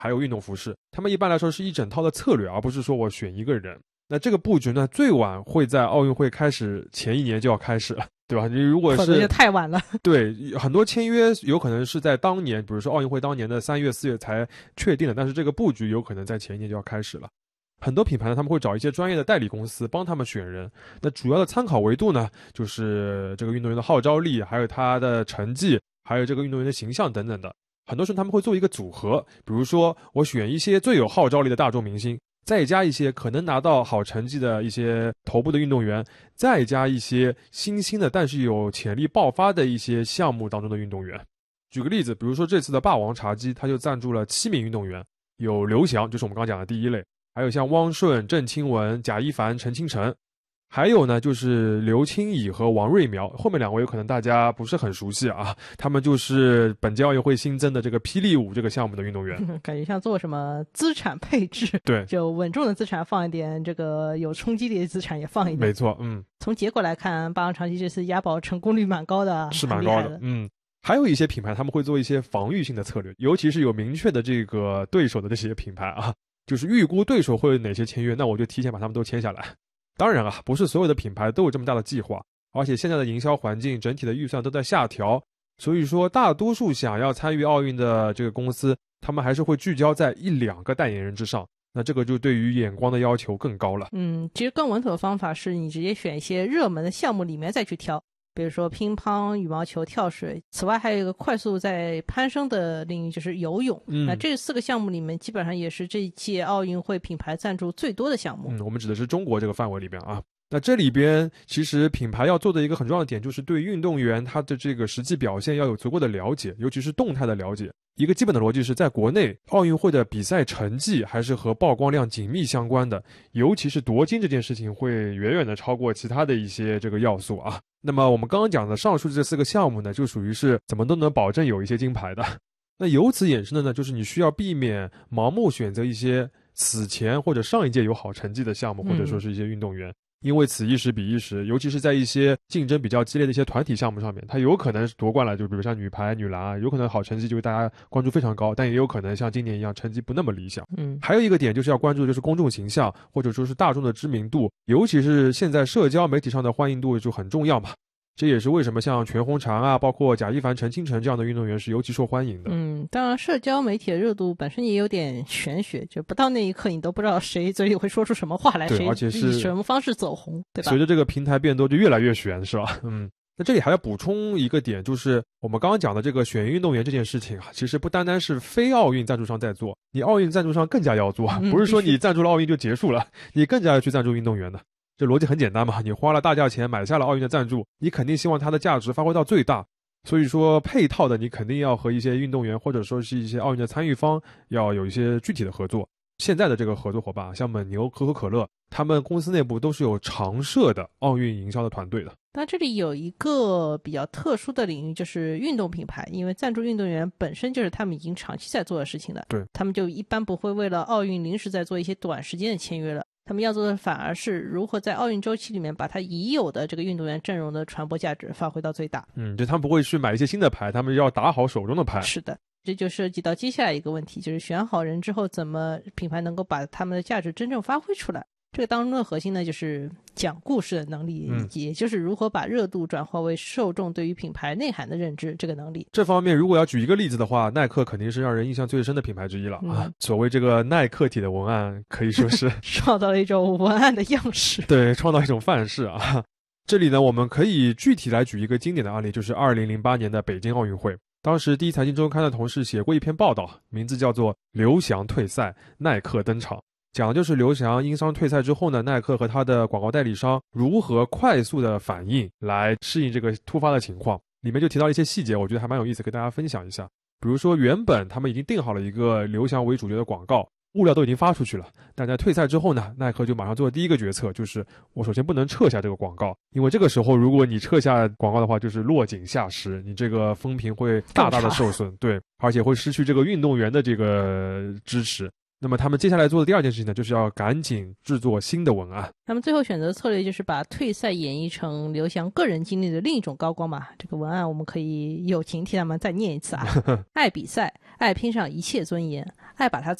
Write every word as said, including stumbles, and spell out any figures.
还有运动服饰，他们一般来说是一整套的策略，而不是说我选一个人。那这个布局呢，最晚会在奥运会开始前一年就要开始了，对吧？你如果是太晚了， 对，很多签约有可能是在当年，比如说奥运会当年的三月、四月才确定的，但是这个布局有可能在前一年就要开始了。很多品牌呢，他们会找一些专业的代理公司帮他们选人。那主要的参考维度呢，就是这个运动员的号召力，还有他的成绩，还有这个运动员的形象等等的。很多时候他们会做一个组合，比如说我选一些最有号召力的大众明星，再加一些可能拿到好成绩的一些头部的运动员，再加一些新兴的但是有潜力爆发的一些项目当中的运动员。举个例子，比如说这次的霸王茶姬，他就赞助了七名运动员，有刘翔，就是我们刚刚讲的第一类，还有像汪顺、郑钦文、贾一凡、陈清晨，还有呢就是刘清乙和王瑞苗，后面两位有可能大家不是很熟悉啊，他们就是本届奥运会新增的这个霹雳舞这个项目的运动员。 感觉像做什么资产配置， 对， 就稳重的资产放一点，这个有冲击力的资产也放一点。 没错，嗯。 从结果来看，霸王茶姬这次押宝成功率蛮高的， 是蛮高的，嗯。还有一些品牌他们会做一些防御性的策略，尤其是有明确的这个对手的这些品牌啊，就是预估对手会有哪些签约，那我就提前把他们都签下来。当然啊，不是所有的品牌都有这么大的计划，而且现在的营销环境整体的预算都在下调，所以说大多数想要参与奥运的这个公司，他们还是会聚焦在一两个代言人之上，那这个就对于眼光的要求更高了。 嗯，其实更稳妥的方法是你直接选一些热门的项目里面再去挑，比如说乒乓、羽毛球、跳水。此外还有一个快速在攀升的领域，就是游泳。嗯，那这四个项目里面基本上也是这一届奥运会品牌赞助最多的项目。 嗯，我们指的是中国这个范围里边啊。那这里边其实品牌要做的一个很重要的点，就是对运动员他的这个实际表现要有足够的了解，尤其是动态的了解。一个基本的逻辑是，在国内奥运会的比赛成绩还是和曝光量紧密相关的，尤其是夺金这件事情会远远的超过其他的一些这个要素啊。那么我们刚刚讲的上述这四个项目呢，就属于是怎么都能保证有一些金牌的。那由此衍生的呢，就是你需要避免盲目选择一些此前或者上一届有好成绩的项目，或者说是一些运动员。嗯，因为此一时彼一时，尤其是在一些竞争比较激烈的一些团体项目上面，它有可能夺冠了，就比如像女排、女篮啊，有可能好成绩就大家关注非常高，但也有可能像今年一样成绩不那么理想。嗯，还有一个点就是要关注的就是公众形象，或者说是大众的知名度，尤其是现在社交媒体上的欢迎度就很重要嘛。这也是为什么像全红婵啊，包括贾一凡、陈清晨这样的运动员是尤其受欢迎的。 嗯，当然社交媒体的热度本身也有点玄学，就不到那一刻你都不知道谁嘴里会说出什么话来， 对，而且是以什么方式走红，对吧？ 随着这个平台变多就越来越玄，是吧？嗯，那这里还要补充一个点，就是我们刚刚讲的这个选运动员这件事情啊，其实不单单是非奥运赞助商在做，你奥运赞助商更加要做，不是说你赞助了奥运就结束了，你更加要去赞助运动员的。这逻辑很简单嘛，你花了大价钱买下了奥运的赞助，你肯定希望它的价值发挥到最大，所以说配套的你肯定要和一些运动员或者说是一些奥运的参与方要有一些具体的合作。现在的这个合作伙伴像蒙牛、可口可乐，他们公司内部都是有常设的奥运营销的团队的。 那这里有一个比较特殊的领域，就是运动品牌，因为赞助运动员本身就是他们已经长期在做的事情了， 对， 他们就一般不会为了奥运临时在做一些短时间的签约了，他们要做的反而是如何在奥运周期里面把他已有的这个运动员阵容的传播价值发挥到最大。 嗯，就他们不会去买一些新的牌，他们要打好手中的牌。 是的，这就涉及到接下来一个问题，就是选好人之后，怎么品牌能够把他们的价值真正发挥出来。这个当中的核心呢，就是讲故事的能力，嗯、也就是如何把热度转化为受众对于品牌内涵的认知这个能力。 这方面如果要举一个例子的话，耐克肯定是让人印象最深的品牌之一了、嗯、啊。所谓这个耐克体的文案可以说是创造了一种文案的样式， 对，创造一种范式啊。这里呢，我们可以具体来举一个经典的案例，就是二零零八年的北京奥运会。当时第一财经周刊的同事写过一篇报道，名字叫做刘翔退赛，耐克登场，讲的就是刘翔因伤退赛之后呢，耐克和他的广告代理商如何快速的反应来适应这个突发的情况。里面就提到一些细节，我觉得还蛮有意思，跟大家分享一下。比如说原本他们已经定好了一个刘翔为主角的广告，物料都已经发出去了，但在退赛之后呢，耐克就马上做了第一个决策，就是我首先不能撤下这个广告，因为这个时候如果你撤下广告的话，就是落井下石，你这个风评会大大的受损，对，而且会失去这个运动员的这个支持。那么他们接下来做的第二件事情呢，就是要赶紧制作新的文案。 他们最后选择的策略就是把退赛演绎成刘翔个人经历的另一种高光嘛。这个文案我们可以友情替他们再念一次啊。爱比赛， 爱拼上一切尊严，爱把它